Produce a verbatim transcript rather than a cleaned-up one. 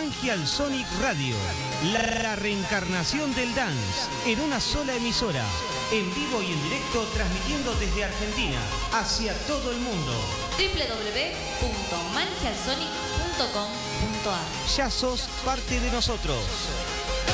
Mangial Sonic Radio, la reencarnación del dance, en una sola emisora, en vivo y en directo, transmitiendo desde Argentina hacia todo el mundo. doble u doble u doble u punto mangial sonic punto com punto a r. Ya sos parte de nosotros.